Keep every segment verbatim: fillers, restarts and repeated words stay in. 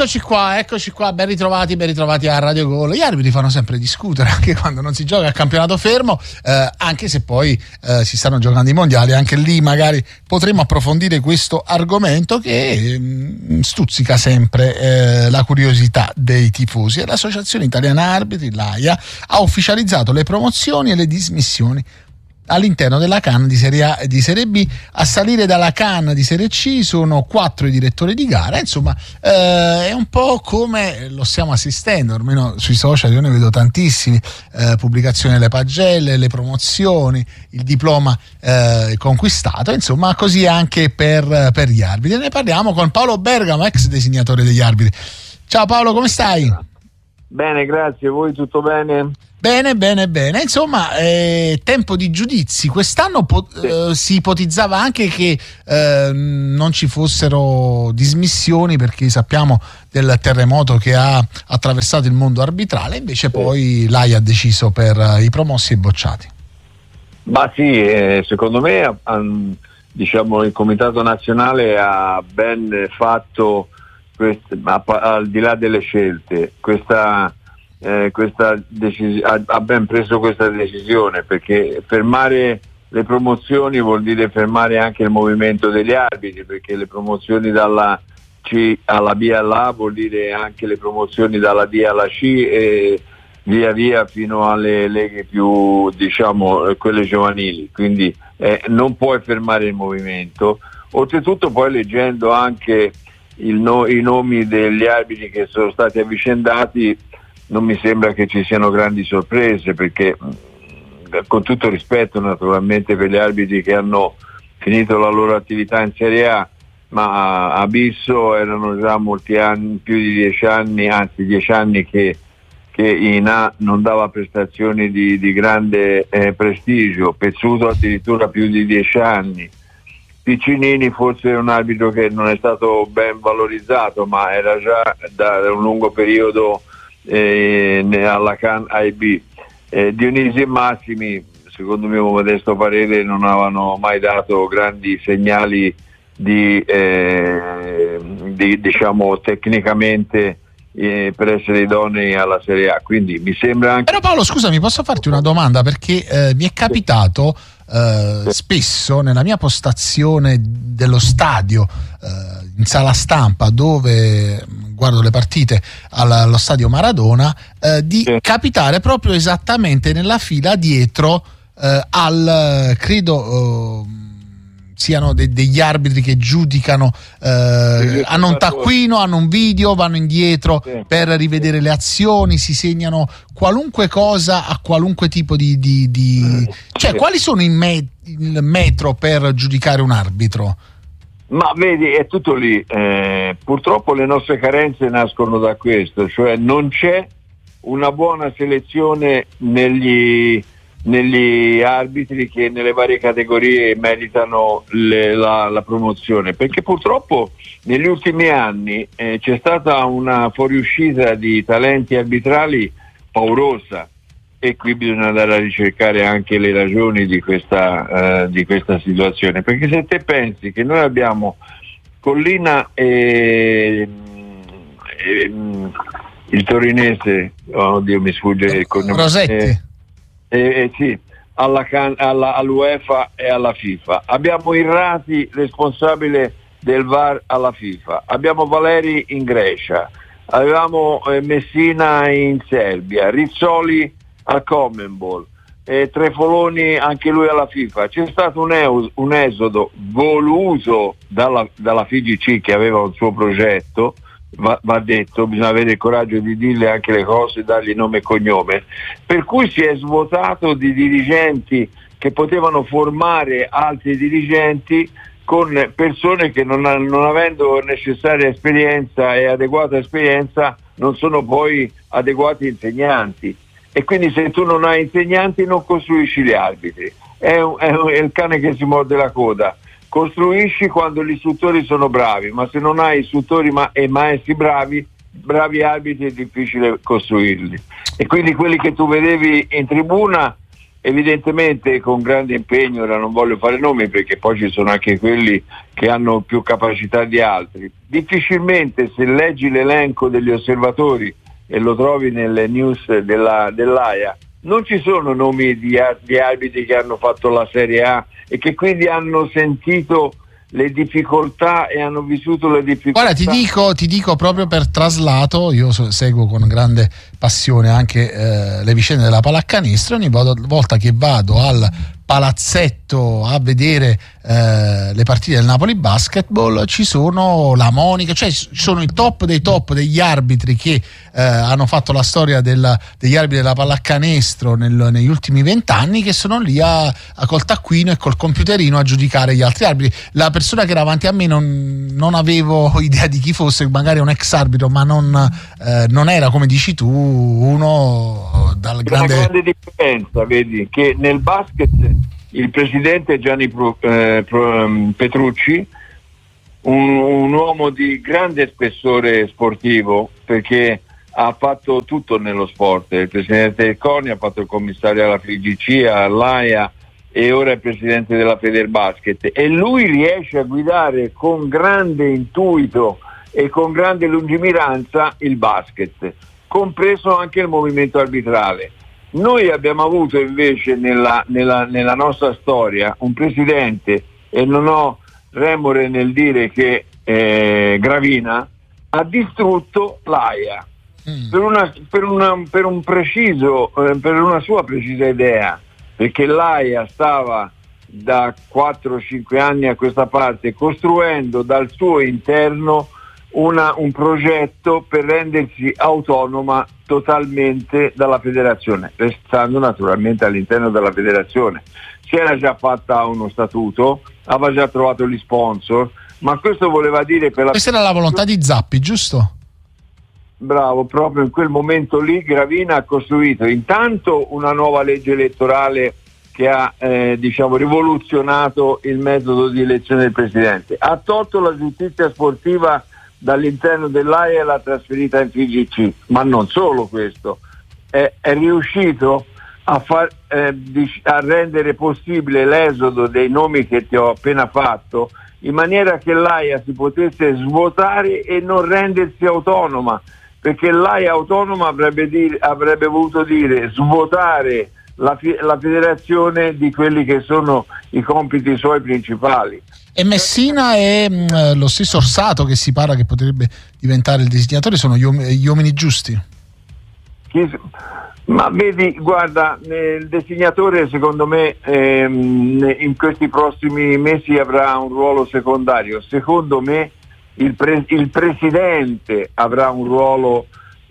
Eccoci qua, eccoci qua, ben ritrovati, ben ritrovati a Radio Gol. Gli arbitri fanno sempre discutere anche quando non si gioca a campionato fermo, eh, anche se poi eh, si stanno giocando i mondiali, anche lì magari potremo approfondire questo argomento che mh, stuzzica sempre eh, la curiosità dei tifosi. E l'Associazione Italiana Arbitri, l'A I A, ha ufficializzato le promozioni e le dismissioni all'interno della C A N di Serie A e di Serie B. A salire dalla C A N di Serie C sono quattro i direttori di gara. Insomma, eh, è un po' come lo stiamo assistendo, almeno sui social io ne vedo tantissimi, eh, pubblicazioni delle pagelle, le promozioni, il diploma eh, conquistato, insomma così anche per, per gli arbitri. Ne parliamo con Paolo Bergamo, ex designatore degli arbitri. Ciao Paolo, come stai? Bene, grazie. Voi tutto bene? Bene, bene, bene. Insomma, eh, tempo di giudizi. Quest'anno po- sì. eh, si ipotizzava anche che eh, non ci fossero dismissioni, perché sappiamo del terremoto che ha attraversato il mondo arbitrale, invece sì. Poi l'A I A ha deciso per uh, i promossi e i bocciati. Ma sì, eh, secondo me um, diciamo il Comitato Nazionale ha ben fatto, quest- ma, al di là delle scelte, questa... Eh, questa decisi- ha, ha ben preso questa decisione, perché fermare le promozioni vuol dire fermare anche il movimento degli arbitri, perché le promozioni dalla C alla B alla A vuol dire anche le promozioni dalla D alla C e via via fino alle leghe più, diciamo, quelle giovanili, quindi eh, non puoi fermare il movimento. Oltretutto poi leggendo anche il no- i nomi degli arbitri che sono stati avvicendati, non mi sembra che ci siano grandi sorprese, perché con tutto rispetto naturalmente per gli arbitri che hanno finito la loro attività in Serie A, ma a Bisso erano già molti anni, più di dieci anni, anzi dieci anni che, che in A non dava prestazioni di, di grande eh, prestigio, Pezzuto addirittura più di dieci anni, Piccinini forse è un arbitro che non è stato ben valorizzato, ma era già da un lungo periodo Eh, alla C A N A e B. eh, Dionisi e Massimi, secondo il mio modesto parere, non avevano mai dato grandi segnali di, eh, di diciamo tecnicamente eh, per essere idonei alla Serie A, quindi mi sembra anche... Però Paolo, scusami, posso farti una domanda, perché eh, mi è capitato eh, sì. spesso nella mia postazione dello stadio eh, in sala stampa, dove guardo le partite allo stadio Maradona, eh, di sì. capitare proprio esattamente nella fila dietro eh, al credo eh, siano de- degli arbitri che giudicano, eh, sì, hanno un taccuino, hanno un video, vanno indietro sì. per rivedere le azioni, si segnano qualunque cosa a qualunque tipo di, di, di... cioè sì. quali sono i me- il metro per giudicare un arbitro? Ma vedi, è tutto lì. Eh, purtroppo le nostre carenze nascono da questo, cioè non c'è una buona selezione negli, negli arbitri che nelle varie categorie meritano le, la, la promozione, perché purtroppo negli ultimi anni eh, c'è stata una fuoriuscita di talenti arbitrali paurosa. E qui bisogna andare a ricercare anche le ragioni di questa, uh, di questa situazione, perché se te pensi che noi abbiamo Collina e, e il torinese, oddio mi sfugge il cognome, Rosetti, eh, eh, eh, sì, alla can, alla, all'UEFA e alla FIFA, abbiamo Irrati responsabile del V A R alla FIFA, abbiamo Valeri in Grecia, avevamo eh, Messina in Serbia, Rizzoli al Commonwealth, eh, Trefoloni anche lui alla FIFA. C'è stato un, eus, un esodo voluto dalla, dalla F I G C, che aveva un suo progetto, va, va detto, bisogna avere il coraggio di dirle anche le cose, dargli nome e cognome, per cui si è svuotato di dirigenti che potevano formare altri dirigenti con persone che non, non avendo necessaria esperienza e adeguata esperienza non sono poi adeguati insegnanti. E quindi se tu non hai insegnanti non costruisci gli arbitri, è, un, è, un, è il cane che si morde la coda. Costruisci quando gli istruttori sono bravi, ma se non hai istruttori ma- e maestri bravi, bravi arbitri è difficile costruirli. E quindi quelli che tu vedevi in tribuna evidentemente con grande impegno, ora non voglio fare nomi perché poi ci sono anche quelli che hanno più capacità di altri. Difficilmente, se leggi l'elenco degli osservatori e lo trovi nelle news della, dell'AIA, non ci sono nomi di, di arbitri che hanno fatto la Serie A e che quindi hanno sentito le difficoltà e hanno vissuto le difficoltà. Guarda, ti dico, ti dico proprio per traslato, io seguo con grande passione anche eh, le vicende della pallacanestro. Ogni volta che vado al palazzetto a vedere eh, le partite del Napoli Basketball ci sono la Monica, cioè ci sono i top dei top degli arbitri che eh, hanno fatto la storia della, degli arbitri della pallacanestro nel, negli ultimi vent'anni, che sono lì a, a col taccuino e col computerino a giudicare gli altri arbitri. La persona che era avanti a me non, non avevo idea di chi fosse, magari un ex arbitro, ma non, eh, non era, come dici tu, uno dal grande... Una grande differenza, vedi, che nel basket il presidente Gianni Pro, eh, Pro, Petrucci, un, un uomo di grande spessore sportivo, perché ha fatto tutto nello sport. Il presidente del CONI, ha fatto il commissario alla F I G C, all'AIA e ora è presidente della Federbasket, e lui riesce a guidare con grande intuito e con grande lungimiranza il basket, compreso anche il movimento arbitrale. Noi abbiamo avuto invece nella, nella, nella nostra storia un presidente, e non ho remore nel dire che eh, Gravina ha distrutto l'AIA mm. per, una, per, una, per un preciso, eh, per una sua precisa idea, perché l'AIA stava da quattro cinque anni a questa parte costruendo dal suo interno Una, un progetto per rendersi autonoma totalmente dalla federazione, restando naturalmente all'interno della federazione. Si era già fatta uno statuto, aveva già trovato gli sponsor, ma questo voleva dire per la... Questa era la volontà di Zappi, giusto? Bravo, proprio in quel momento lì Gravina ha costruito intanto una nuova legge elettorale che ha eh, diciamo rivoluzionato il metodo di elezione del presidente, ha tolto la giustizia sportiva dall'interno dell'AIA e l'ha trasferita in F I G C, ma non solo questo, è, è riuscito a, far, eh, a rendere possibile l'esodo dei nomi che ti ho appena fatto, in maniera che l'AIA si potesse svuotare e non rendersi autonoma, perché l'AIA autonoma avrebbe, dire, avrebbe voluto dire svuotare la, la federazione di quelli che sono i compiti suoi principali. E Messina e mh, lo stesso Orsato, che si parla che potrebbe diventare il disegnatore, sono gli, um- gli uomini giusti? Chi, ma vedi, guarda, il disegnatore secondo me ehm, in questi prossimi mesi avrà un ruolo secondario. Secondo me il, pre- il presidente avrà un ruolo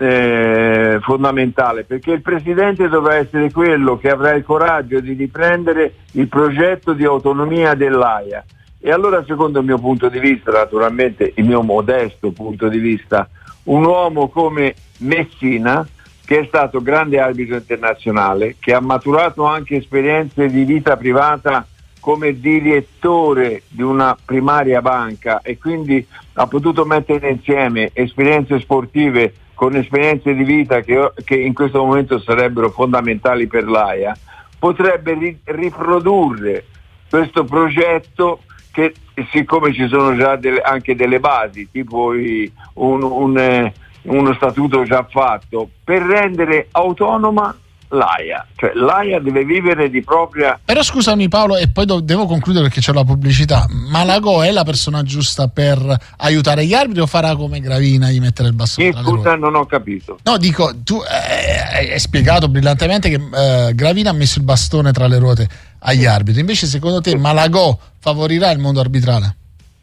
eh, fondamentale, perché il presidente dovrà essere quello che avrà il coraggio di riprendere il progetto di autonomia dell'AIA. E allora, secondo il mio punto di vista, naturalmente il mio modesto punto di vista, un uomo come Messina, che è stato grande arbitro internazionale, che ha maturato anche esperienze di vita privata come direttore di una primaria banca e quindi ha potuto mettere insieme esperienze sportive con esperienze di vita che, che in questo momento sarebbero fondamentali per l'AIA, potrebbe ri- riprodurre questo progetto, che siccome ci sono già delle, anche delle basi, tipo i, un, un, eh, uno statuto già fatto, per rendere autonoma l'AIA, cioè l'AIA deve vivere di propria... Però scusami Paolo, e poi do- devo concludere perché c'è la pubblicità, Malagò è la persona giusta per aiutare gli arbitri o farà come Gravina, gli mettere il bastone tra le ruote? Scusa, non ho capito. No, dico, tu eh, hai spiegato brillantemente che eh, Gravina ha messo il bastone tra le ruote agli arbitri, invece secondo te Malagò favorirà il mondo arbitrale?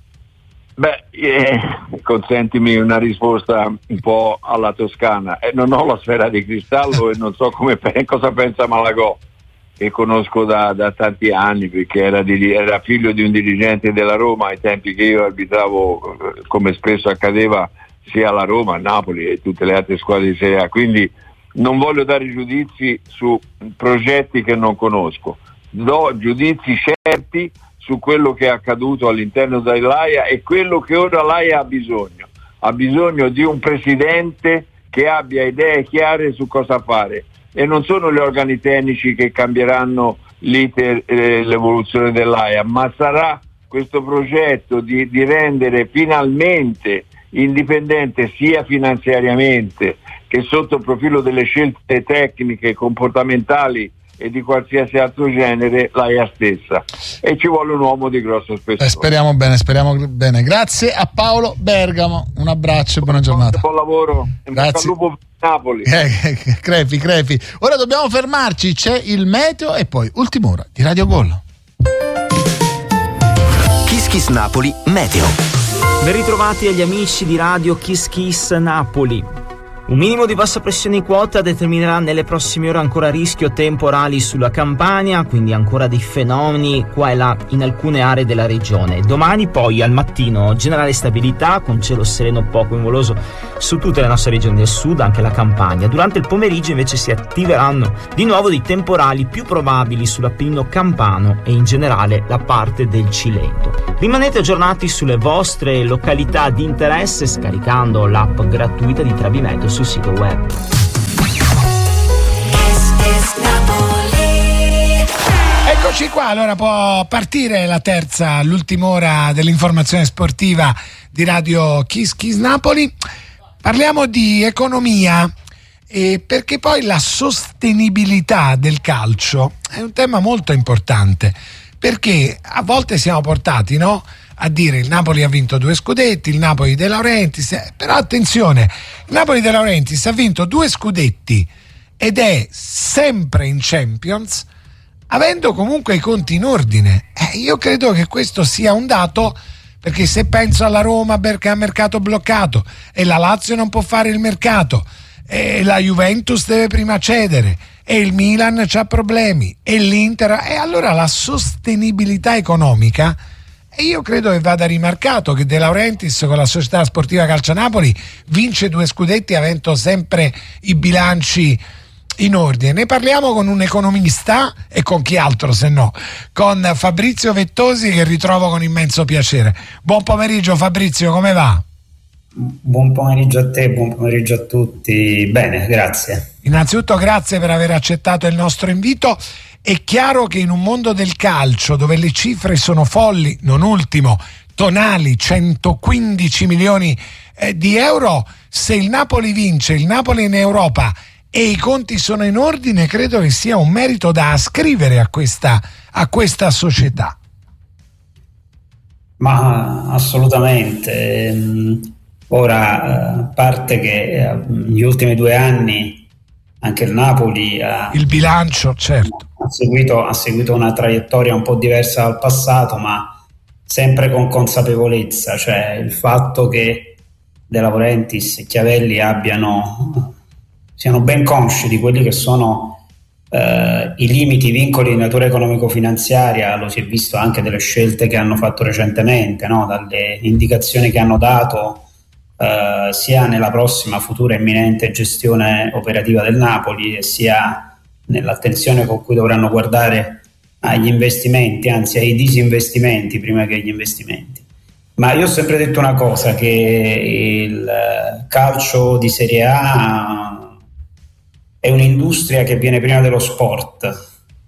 Beh, eh, consentimi una risposta un po' alla toscana. Eh, non ho la sfera di cristallo e non so come pe- cosa pensa Malagò, che conosco da, da tanti anni, perché era, di, era figlio di un dirigente della Roma ai tempi che io arbitravo, come spesso accadeva, sia alla Roma, a Napoli e tutte le altre squadre di Serie A. Quindi non voglio dare giudizi su progetti che non conosco, do giudizi certi su quello che è accaduto all'interno dell'AIA e quello che ora l'AIA ha bisogno. Ha bisogno di un presidente che abbia idee chiare su cosa fare. e non sono gli organi tecnici che cambieranno l'iter e l'evoluzione dell'A I A, ma sarà questo progetto di, di rendere finalmente indipendente sia finanziariamente che sotto il profilo delle scelte tecniche, comportamentali e di qualsiasi altro genere l'A I A stessa, e ci vuole un uomo di grosso spessore. Eh, speriamo bene, speriamo bene. Grazie a Paolo Bergamo, un abbraccio e buona giornata. Buon lavoro, grazie. Lupo per Napoli. Eh, crepi, crepi. Ora dobbiamo fermarci, c'è il meteo e poi ultima ora di Radio Gol. Kiss Kiss Napoli Meteo. Ben ritrovati agli amici di Radio Kiss Kiss Napoli. Un minimo di bassa pressione in quota determinerà nelle prossime ore ancora rischio temporali sulla Campania, quindi ancora dei fenomeni qua e là in alcune aree della regione. Domani poi al mattino generale stabilità con cielo sereno poco nuvoloso su tutte le nostre regioni del sud, anche la Campania. Durante il pomeriggio invece si attiveranno di nuovo dei temporali più probabili sull'Appennino campano e in generale la parte del Cilento. Rimanete aggiornati sulle vostre località di interesse scaricando l'app gratuita di Travimeteo sul sito web. Eccoci qua, allora può partire la terza, l'ultima ora dell'informazione sportiva di Radio Kiss Kiss Napoli. Parliamo di economia, eh, perché poi la sostenibilità del calcio è un tema molto importante, perché a volte siamo portati, no, a dire il Napoli ha vinto due scudetti, il Napoli De Laurentiis, però attenzione, il Napoli De Laurentiis ha vinto due scudetti ed è sempre in Champions, avendo comunque i conti in ordine. Eh, io credo che questo sia un dato, perché se penso alla Roma perché ha mercato bloccato e la Lazio non può fare il mercato e la Juventus deve prima cedere e il Milan c'ha problemi e l'Inter, e allora la sostenibilità economica, e io credo che vada rimarcato che De Laurentiis con la Società Sportiva Calcio Napoli vince due scudetti avendo sempre i bilanci in ordine. Ne parliamo con un economista e con chi altro se no, con Fabrizio Vettosi, che ritrovo con immenso piacere. Buon pomeriggio Fabrizio, come va? Buon pomeriggio a te, buon pomeriggio a tutti. Bene, grazie. Innanzitutto grazie per aver accettato il nostro invito. È chiaro che in un mondo del calcio dove le cifre sono folli, non ultimo Tonali centoquindici milioni eh, di euro, se il Napoli vince, il Napoli in Europa e i conti sono in ordine, credo che sia un merito da ascrivere a questa, a questa società. Ma assolutamente. Ora, a parte che negli ultimi due anni anche il Napoli ha, il bilancio, certo, ha seguito, ha seguito una traiettoria un po' diversa dal passato, ma sempre con consapevolezza, cioè il fatto che De Laurentiis e Chiavelli abbiano siano ben consci di quelli che sono eh, i limiti, i vincoli di natura economico-finanziaria, lo si è visto anche dalle scelte che hanno fatto recentemente, no? Dalle indicazioni che hanno dato Uh, sia nella prossima futura imminente gestione operativa del Napoli, e sia nell'attenzione con cui dovranno guardare agli investimenti, anzi ai disinvestimenti prima che agli investimenti. Ma io ho sempre detto una cosa, che il calcio di Serie A è un'industria che viene prima dello sport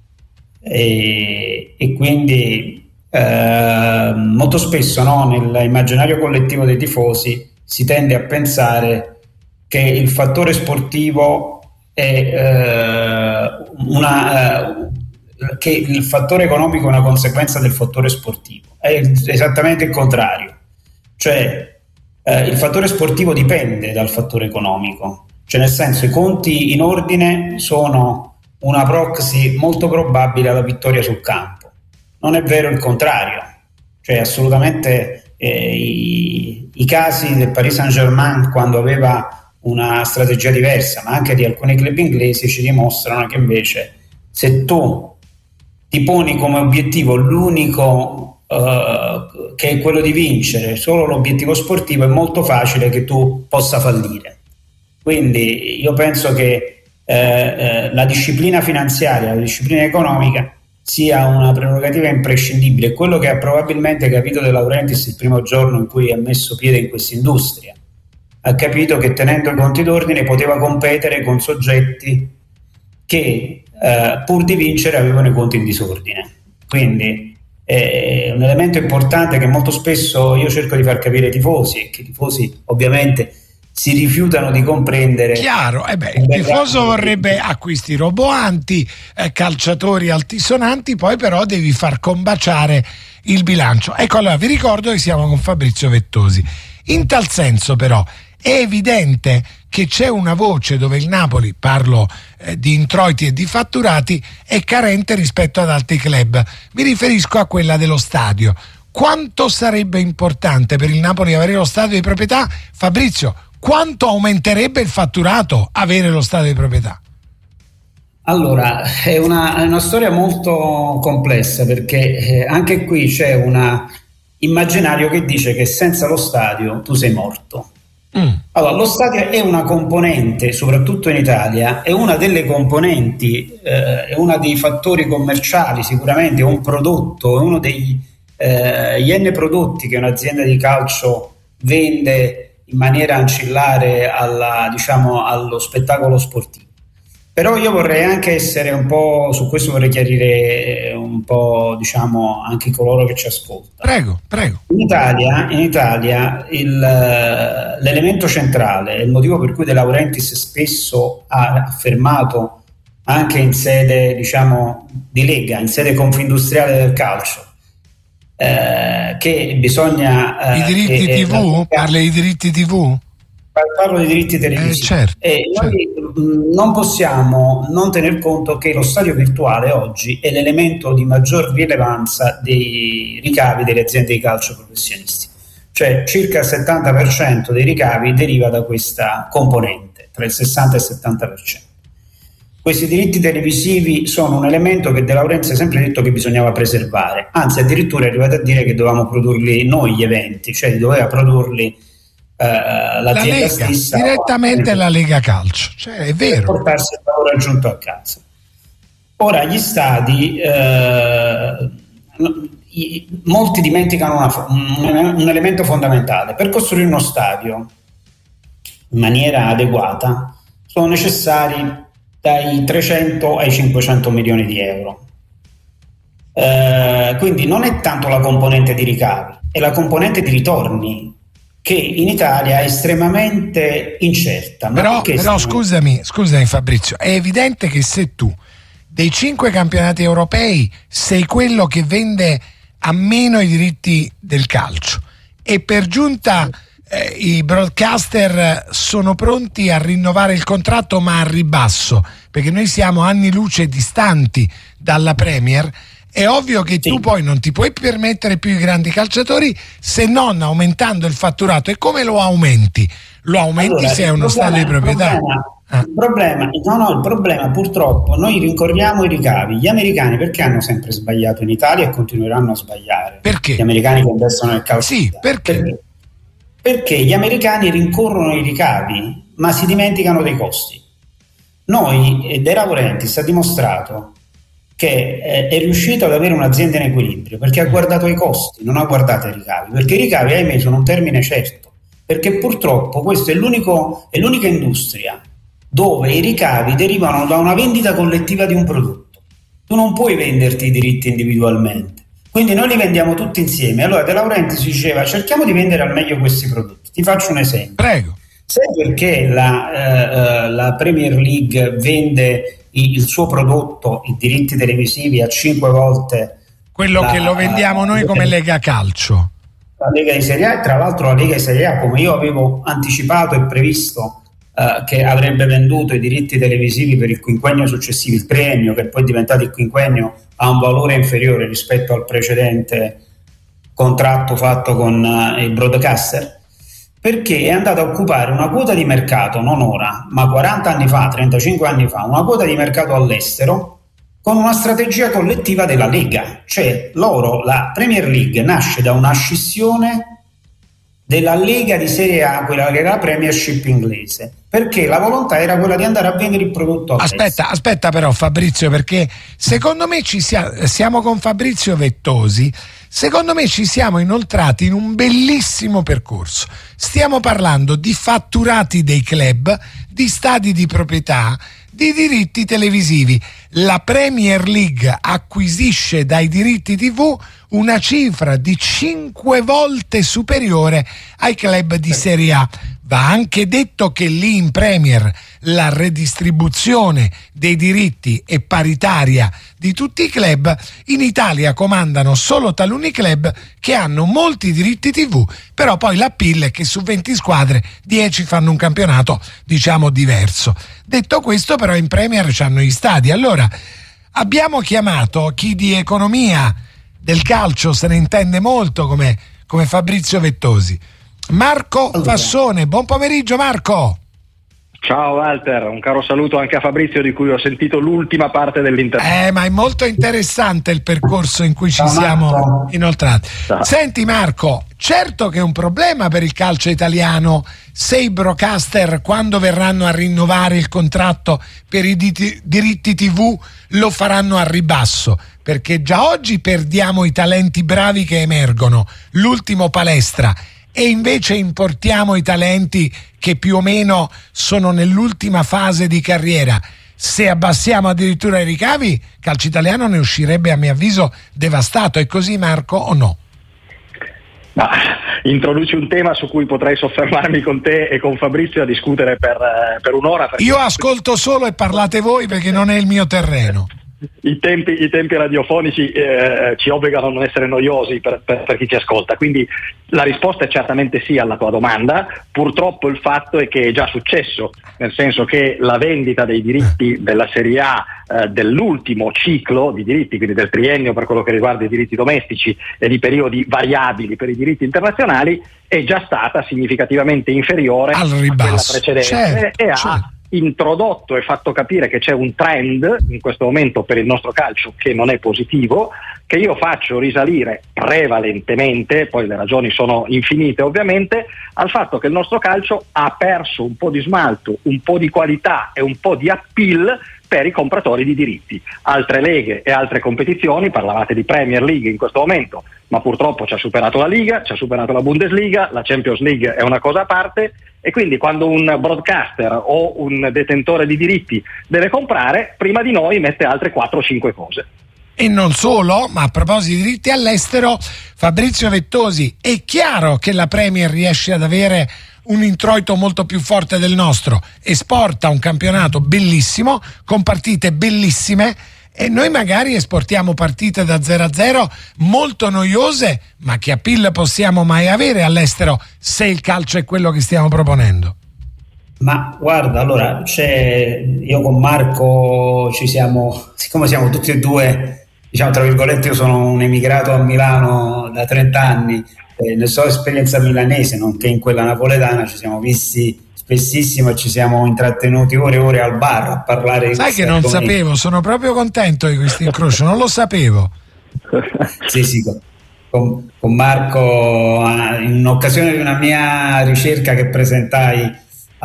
e, e quindi eh, molto spesso, no, nell'immaginario collettivo dei tifosi si tende a pensare che il fattore sportivo è eh, una eh, che il fattore economico è una conseguenza del fattore sportivo. È esattamente il contrario, cioè eh, il fattore sportivo dipende dal fattore economico, cioè nel senso i conti in ordine sono una proxy molto probabile alla vittoria sul campo. Non è vero il contrario, cioè assolutamente eh, i, i casi del Paris Saint-Germain, quando aveva una strategia diversa, ma anche di alcuni club inglesi, ci dimostrano che invece se tu ti poni come obiettivo l'unico uh, che è quello di vincere, solo l'obiettivo sportivo, è molto facile che tu possa fallire. Quindi io penso che eh, eh, la disciplina finanziaria, la disciplina economica sia una prerogativa imprescindibile. Quello che ha probabilmente capito De Laurentiis il primo giorno in cui ha messo piede in questa industria, ha capito che tenendo i conti d'ordine poteva competere con soggetti che eh, pur di vincere avevano i conti in disordine. Quindi è un elemento importante che molto spesso io cerco di far capire ai tifosi, e che i tifosi ovviamente si rifiutano di comprendere. Chiaro, eh beh, il tifoso vorrebbe acquisti roboanti, eh, calciatori altisonanti, poi però devi far combaciare il bilancio. Ecco, allora vi ricordo che siamo con Fabrizio Vettosi. In tal senso però è evidente che c'è una voce dove il Napoli, parlo eh, di introiti e di fatturati, è carente rispetto ad altri club. Mi riferisco a quella dello stadio. Quanto sarebbe importante per il Napoli avere lo stadio di proprietà? Fabrizio, quanto aumenterebbe il fatturato avere lo stadio di proprietà? Allora, è una, è una storia molto complessa, perché eh, anche qui c'è un immaginario che dice che senza lo stadio tu sei morto. Mm. Allora, lo stadio è una componente, soprattutto in Italia, è una delle componenti, eh, è uno dei fattori commerciali, sicuramente è un prodotto, è uno degli eh, gli N prodotti che un'azienda di calcio vende in maniera ancillare alla, diciamo, allo spettacolo sportivo. Però io vorrei anche essere un po', su questo vorrei chiarire un po', diciamo, anche coloro che ci ascoltano. Prego, prego. In Italia, in Italia il, l'elemento centrale, il motivo per cui De Laurentiis spesso ha affermato anche in sede, diciamo, di Lega, in sede confindustriale del calcio, Eh, che bisogna eh, i diritti che, tivù? La... Parli di diritti tivù? Parlo di diritti televisivi. Eh, certo, e certo. Noi mh, non possiamo non tener conto che lo stadio virtuale oggi è l'elemento di maggior rilevanza dei ricavi delle aziende di calcio professionisti, cioè circa il settanta per cento dei ricavi deriva da questa componente, tra il sessanta e il settanta per cento. Questi diritti televisivi sono un elemento che De Laurentiis ha sempre detto che bisognava preservare, anzi addirittura è arrivato a dire che dovevamo produrli noi gli eventi, cioè doveva produrli eh, l'azienda la Lega, stessa, direttamente la Lega Calcio, cioè è vero, per portarsi il valore aggiunto a casa. Ora gli stadi eh, molti dimenticano una, un, un elemento fondamentale: per costruire uno stadio in maniera adeguata sono necessari dai trecento ai cinquecento milioni di euro. Eh, quindi non è tanto la componente di ricavi, è la componente di ritorni che in Italia è estremamente incerta. Ma però però scusami, scusami Fabrizio, è evidente che se tu dei cinque campionati europei sei quello che vende a meno i diritti del calcio e per giunta Eh, i broadcaster sono pronti a rinnovare il contratto ma a ribasso, perché noi siamo anni luce distanti dalla Premier, è ovvio che sì. Tu poi non ti puoi permettere più i grandi calciatori se non aumentando il fatturato. E come lo aumenti? Lo aumenti allora, se è uno stadio di proprietà. Il problema, ah. il problema, no, no, il problema purtroppo noi rincorriamo i ricavi. Gli americani perché hanno sempre sbagliato in Italia e continueranno a sbagliare? Perché? Gli americani che investono nel calcio. Sì, perché? perché? Perché gli americani rincorrono i ricavi, ma si dimenticano dei costi. Noi, De Laurentiis ha dimostrato che eh, è riuscito ad avere un'azienda in equilibrio, perché ha guardato i costi, non ha guardato i ricavi, perché i ricavi, ahimè, sono un termine certo, perché purtroppo questa è, l'unico, è l'unica industria dove i ricavi derivano da una vendita collettiva di un prodotto. Tu non puoi venderti i diritti individualmente. Quindi noi li vendiamo tutti insieme. Allora De Laurentiis diceva: cerchiamo di vendere al meglio questi prodotti. Ti faccio un esempio. Prego. Sai perché la, eh, la Premier League vende il, il suo prodotto, i diritti televisivi, a cinque volte quello la, che lo vendiamo noi come Lega Calcio? La Lega di Serie A, e tra l'altro la Lega di Serie A, come io avevo anticipato e previsto, eh, che avrebbe venduto i diritti televisivi per il quinquennio successivo, il premio, che poi è diventato il quinquennio, ha un valore inferiore rispetto al precedente contratto fatto con uh, il broadcaster, perché è andato a occupare una quota di mercato, non ora, ma quaranta anni fa, trentacinque anni fa, una quota di mercato all'estero con una strategia collettiva della Lega. Cioè loro, la Premier League nasce da una scissione della Lega di Serie A, quella che era la Premiership inglese, perché la volontà era quella di andare a vendere il prodotto all'estero. Aspetta, aspetta però Fabrizio, perché secondo me ci sia, siamo con Fabrizio Vettosi, secondo me ci siamo inoltrati in un bellissimo percorso. Stiamo parlando di fatturati dei club, di stadi di proprietà, di diritti televisivi. La Premier League acquisisce dai diritti tivù una cifra di cinque volte superiore ai club di Serie A. Va anche detto che lì in Premier la redistribuzione dei diritti è paritaria di tutti i club. In Italia comandano solo taluni club che hanno molti diritti tivù, però poi l'appeal è che su venti squadre dieci fanno un campionato, diciamo, diverso. Detto questo, però in Premier c'hanno gli stadi. Allora, abbiamo chiamato chi di economia del calcio se ne intende molto, come, come Fabrizio Vettosi. Marco Fassone, buon pomeriggio Marco. Ciao Walter, un caro saluto anche a Fabrizio, di cui ho sentito l'ultima parte dell'intervento. Eh, ma è molto interessante il percorso in cui ci Ciao, siamo Marco. inoltrati. Ciao. Senti Marco, certo che è un problema per il calcio italiano se i broadcaster, quando verranno a rinnovare il contratto per i diti, diritti tivù, lo faranno a ribasso, perché già oggi perdiamo i talenti bravi che emergono, l'ultimo Palestra, e invece importiamo i talenti che più o meno sono nell'ultima fase di carriera. Se abbassiamo addirittura i ricavi, calcio italiano ne uscirebbe, a mio avviso, devastato. È così Marco o no? Ma introduci un tema su cui potrei soffermarmi con te e con Fabrizio a discutere per, per un'ora. Perché... Io ascolto solo e parlate voi, perché non è il mio terreno. I tempi, i tempi radiofonici eh, ci obbligano a non essere noiosi per, per, per chi ci ascolta, quindi la risposta è certamente sì alla tua domanda. Purtroppo il fatto è che è già successo, nel senso che la vendita dei diritti della Serie A eh, dell'ultimo ciclo di diritti, quindi del triennio per quello che riguarda i diritti domestici e di periodi variabili per i diritti internazionali, è già stata significativamente inferiore al a ribasso, quella precedente, certo, e ha certo. introdotto e fatto capire che c'è un trend in questo momento per il nostro calcio che non è positivo, che io faccio risalire prevalentemente, poi le ragioni sono infinite ovviamente, al fatto che il nostro calcio ha perso un po' di smalto, un po' di qualità e un po' di appeal per i compratori di diritti. Altre leghe e altre competizioni, parlavate di Premier League in questo momento, ma purtroppo ci ha superato la Liga, ci ha superato la Bundesliga, la Champions League è una cosa a parte, e quindi quando un broadcaster o un detentore di diritti deve comprare, prima di noi mette altre quattro o cinque cose. E non solo, ma a proposito di diritti all'estero, Fabrizio Vettosi, è chiaro che la Premier riesce ad avere un introito molto più forte del nostro, esporta un campionato bellissimo, con partite bellissime, e noi magari esportiamo partite da zero a zero molto noiose, ma che appeal possiamo mai avere all'estero se il calcio è quello che stiamo proponendo? Ma guarda, allora c'è, io con Marco ci siamo, siccome siamo tutti e due, diciamo tra virgolette, io sono un emigrato a Milano da trenta anni, eh, ne so esperienza milanese nonché in quella napoletana, ci siamo visti spessissimo e ci siamo intrattenuti ore e ore al bar a parlare di sai che non argomenti. Sapevo, sono proprio contento di questo incrocio, non lo sapevo. Sì, sì, con, con Marco in occasione di una mia ricerca che presentai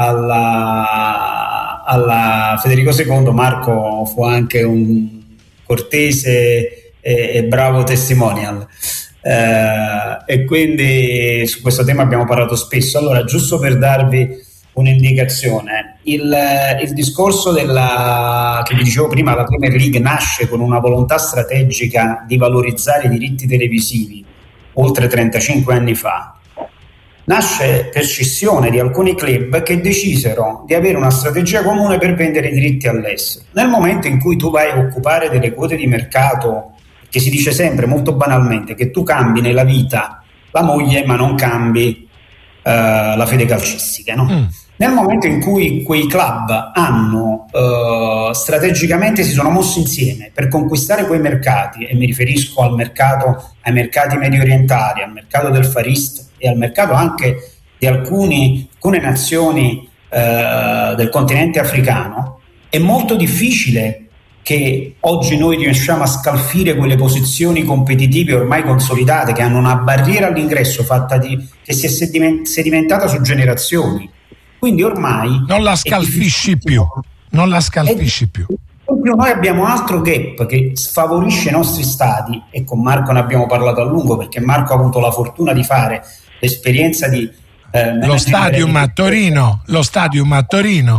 alla, alla Federico secondo, Marco fu anche un cortese e, e bravo testimonial. Uh, e quindi su questo tema abbiamo parlato spesso. Allora, giusto per darvi un'indicazione, il, il discorso della, che vi dicevo prima, la Premier League nasce con una volontà strategica di valorizzare i diritti televisivi oltre trentacinque anni fa. Nasce per scissione di alcuni club che decisero di avere una strategia comune per vendere i diritti all'estero. Nel momento in cui tu vai a occupare delle quote di mercato, che si dice sempre molto banalmente che tu cambi nella vita la moglie ma non cambi uh, la fede calcistica, no? Mm. Nel momento in cui quei club hanno uh, strategicamente si sono mossi insieme per conquistare quei mercati, e mi riferisco al mercato, ai mercati medio orientali, al mercato del Far East e al mercato anche di alcuni, alcune nazioni uh, del continente africano, è molto difficile che oggi noi riusciamo a scalfire quelle posizioni competitive ormai consolidate, che hanno una barriera all'ingresso fatta di, che si è sedimentata su generazioni. Quindi ormai non la scalfisci più, non la scalfisci più. In più noi abbiamo un altro gap che sfavorisce i nostri stadi, e con Marco ne abbiamo parlato a lungo, perché Marco ha avuto la fortuna di fare l'esperienza di eh, lo stadium a Torino, lo stadium a Torino.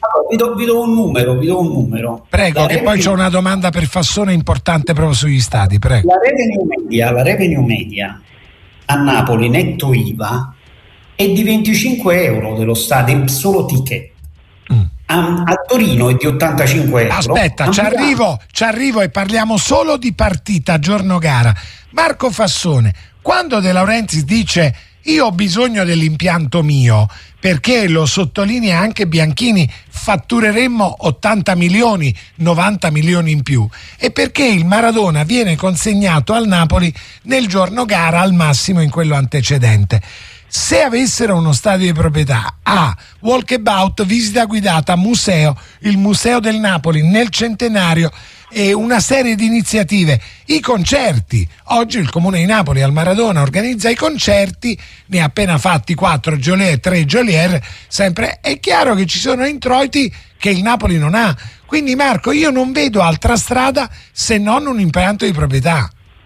Allora, vi, do, vi do un numero, vi do un numero. Prego, la che revenue... poi c'è una domanda per Fassone importante proprio sugli stadi, prego. La revenue media, la revenue media a Napoli, netto I V A, è di venticinque euro dello stadio, solo ticket. Mm. A, a Torino è di ottantacinque euro. Aspetta, ci arrivo, ci arrivo e parliamo solo di partita, giorno gara. Marco Fassone, quando De Laurentiis dice io ho bisogno dell'impianto mio, perché lo sottolinea anche Bianchini, fattureremmo ottanta milioni, novanta milioni in più, e perché il Maradona viene consegnato al Napoli nel giorno gara, al massimo in quello antecedente. Se avessero uno stadio di proprietà, A, walkabout, visita guidata, museo, il Museo del Napoli nel centenario e una serie di iniziative, i concerti. Oggi il Comune di Napoli al Maradona organizza i concerti, ne ha appena fatti quattro Geolier, tre Geolier, sempre. È chiaro che ci sono introiti che il Napoli non ha. Quindi Marco, io non vedo altra strada se non un impianto di proprietà.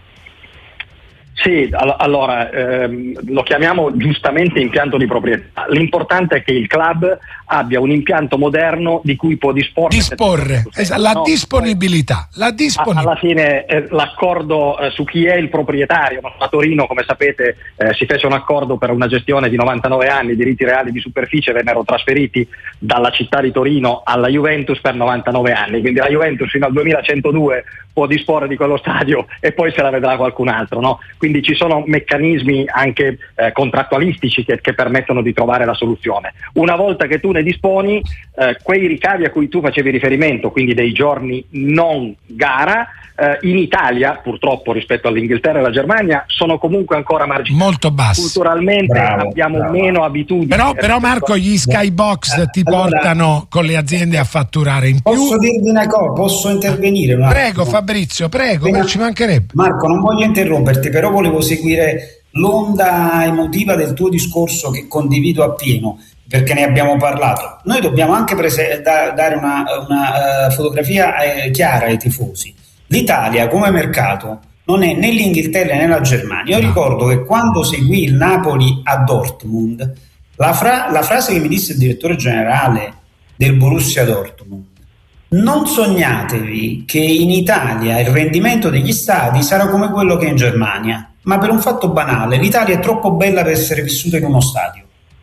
Sì, allora ehm, lo chiamiamo giustamente impianto di proprietà. L'importante è che il club abbia un impianto moderno di cui può disporre. Disporre, esatto, la, no? disponibilità, la disponibilità. Alla fine eh, l'accordo eh, su chi è il proprietario. A Torino, come sapete, eh, si fece un accordo per una gestione di novantanove anni, i diritti reali di superficie vennero trasferiti dalla città di Torino alla Juventus per novantanove anni, quindi la Juventus fino al duemilacentodue può disporre di quello stadio e poi se la vedrà qualcun altro, no? Quindi ci sono meccanismi anche eh, contrattualistici che, che permettono di trovare la soluzione. Una volta che tu ne disponi, eh, quei ricavi a cui tu facevi riferimento, quindi dei giorni non gara, eh, in Italia, purtroppo rispetto all'Inghilterra e alla Germania, sono comunque ancora marginali. Molto bassi. Culturalmente bravo, abbiamo bravo. meno abitudini. Però, però Marco, gli skybox ti allora, portano con le aziende a fatturare in più. Posso dirvi una cosa? Posso intervenire? Un prego Fabrizio, prego, ma ci mancherebbe. Marco, non voglio interromperti, però volevo seguire l'onda emotiva del tuo discorso che condivido appieno, perché ne abbiamo parlato. Noi dobbiamo anche prese- da- dare una, una uh, fotografia eh, chiara ai tifosi. L'Italia come mercato non è né l'Inghilterra né la Germania. Io no. ricordo che quando seguì il Napoli a Dortmund, la, fra- la frase che mi disse il direttore generale del Borussia Dortmund: non sognatevi che in Italia il rendimento degli stadi sarà come quello che è in Germania, ma per un fatto banale: l'Italia è troppo bella per essere vissuta in uno stadio.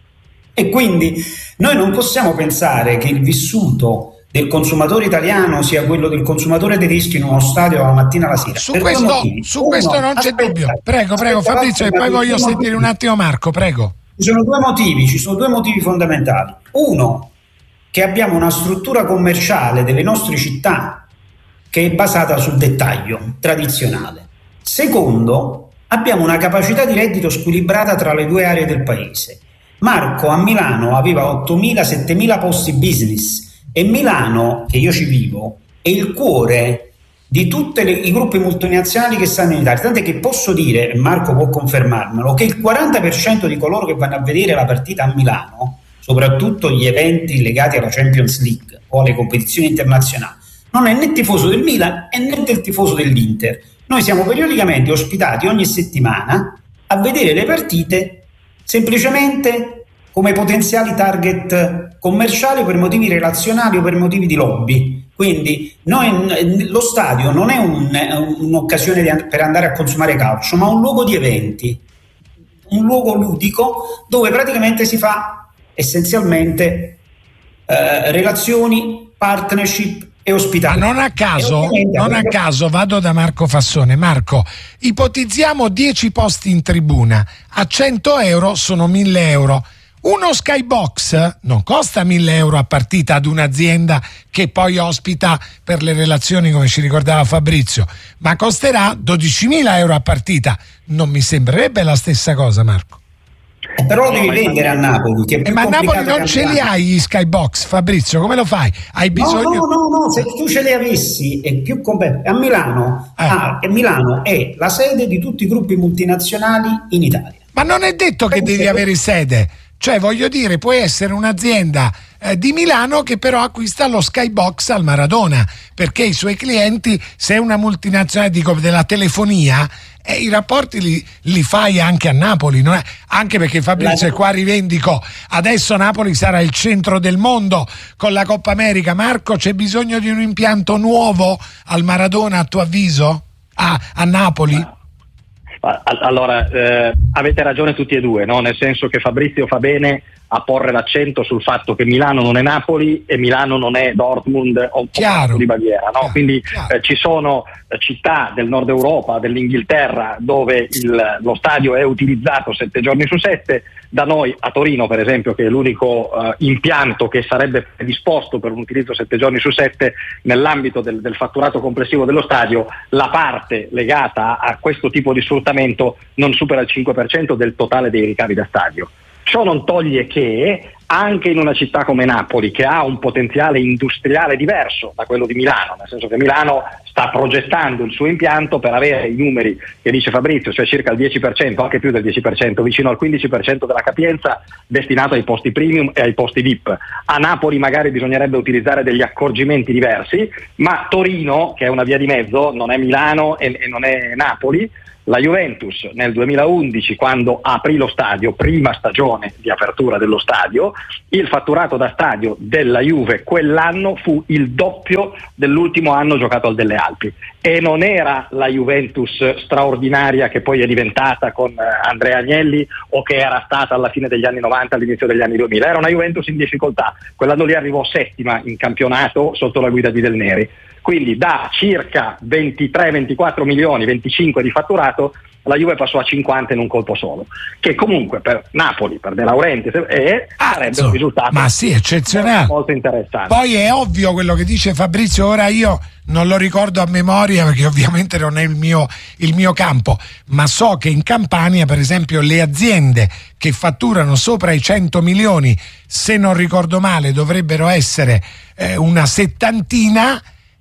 E quindi noi non possiamo pensare che il vissuto del consumatore italiano sia quello del consumatore tedesco in uno stadio dalla mattina alla sera. Su questo, su Uno, questo non c'è aspetta, dubbio. Prego, prego aspetta, Fabrizio, aspetta, e poi voglio sentire motivi. un attimo Marco, prego. Ci sono due motivi, ci sono due motivi fondamentali. Uno, che abbiamo una struttura commerciale delle nostre città che è basata sul dettaglio tradizionale. Secondo, abbiamo una capacità di reddito squilibrata tra le due aree del paese. Marco a Milano aveva ottomila settemila posti business e Milano, che io ci vivo, è il cuore di tutti i gruppi multinazionali che stanno in Italia, tant'è che posso dire, e Marco può confermarmelo, che il quaranta per cento di coloro che vanno a vedere la partita a Milano, soprattutto gli eventi legati alla Champions League o alle competizioni internazionali, non è né tifoso del Milan e né del tifoso dell'Inter. Noi siamo periodicamente ospitati ogni settimana a vedere le partite semplicemente come potenziali target commerciali per motivi relazionali o per motivi di lobby. Quindi noi, lo stadio non è un, un'occasione di, per andare a consumare calcio, ma un luogo di eventi, un luogo ludico dove praticamente si fa essenzialmente eh, relazioni, partnership e ospitalità. Ma non a caso, non a caso vado da Marco Fassone. Marco, ipotizziamo dieci posti in tribuna, a cento euro sono mille euro. Uno skybox non costa mille euro a partita ad un'azienda che poi ospita per le relazioni, come ci ricordava Fabrizio, ma costerà dodicimila euro a partita. Non mi sembrerebbe la stessa cosa, Marco. Eh, però lo devi vendere a Napoli, che è più eh, ma a Napoli non che ce li hai gli skybox, Fabrizio, come lo fai? Hai bisogno... No, no, no, no, se tu ce li avessi è più completo. A Milano, eh. ah, e Milano è la sede di tutti i gruppi multinazionali in Italia. Ma non è detto che devi avere sede. Cioè, voglio dire, puoi essere un'azienda eh, di Milano che però acquista lo Skybox al Maradona, perché i suoi clienti, se è una multinazionale, dico, della telefonia, e i rapporti li, li fai anche a Napoli, non è? Anche perché Fabrizio, e qua rivendico, adesso Napoli sarà il centro del mondo con la Coppa America. Marco, c'è bisogno di un impianto nuovo al Maradona, a tuo avviso? A, a Napoli? Allora, eh, avete ragione tutti e due, no? Nel senso che Fabrizio fa bene a porre l'accento sul fatto che Milano non è Napoli e Milano non è Dortmund o Chiaro. di Baviera, no? Chiaro. Quindi Chiaro. eh, ci sono città del nord Europa, dell'Inghilterra, dove il, lo stadio è utilizzato sette giorni su sette. Da noi a Torino, per esempio, che è l'unico eh, impianto che sarebbe predisposto per un utilizzo sette giorni su sette nell'ambito del, del fatturato complessivo dello stadio, la parte legata a questo tipo di sfruttamento non supera il cinque per cento del totale dei ricavi da stadio. Ciò non toglie che anche in una città come Napoli, che ha un potenziale industriale diverso da quello di Milano, nel senso che Milano sta progettando il suo impianto per avere i numeri che dice Fabrizio, cioè circa il dieci per cento, anche più del dieci per cento, vicino al quindici per cento della capienza destinato ai posti premium e ai posti V I P. A Napoli magari bisognerebbe utilizzare degli accorgimenti diversi, ma Torino, che è una via di mezzo, non è Milano e, e non è Napoli. La Juventus nel duemilaundici, quando aprì lo stadio, prima stagione di apertura dello stadio, il fatturato da stadio della Juve quell'anno fu il doppio dell'ultimo anno giocato al Delle Alpi, e non era la Juventus straordinaria che poi è diventata con Andrea Agnelli o che era stata alla fine degli anni novanta, all'inizio degli anni duemila, era una Juventus in difficoltà. Quell'anno lì arrivò settima in campionato sotto la guida di Del Neri. Quindi da circa ventitré ventiquattro milioni, venticinque di fatturato, la Juve passò a cinquanta in un colpo solo, che comunque per Napoli, per De Laurentiis, eh, sarebbe un risultato ma sì, eccezionale, molto interessante. Poi è ovvio quello che dice Fabrizio, ora io non lo ricordo a memoria perché ovviamente non è il mio, il mio campo, ma so che in Campania, per esempio, le aziende che fatturano sopra i cento milioni, se non ricordo male, dovrebbero essere eh, una settantina.